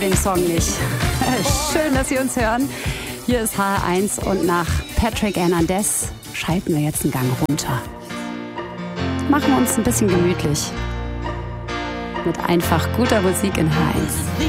den Song nicht. Schön, dass Sie uns hören. Hier ist HR1 und nach Patrick Hernandez schalten wir jetzt einen Gang runter. Machen wir uns ein bisschen gemütlich. Mit einfach guter Musik in HR1.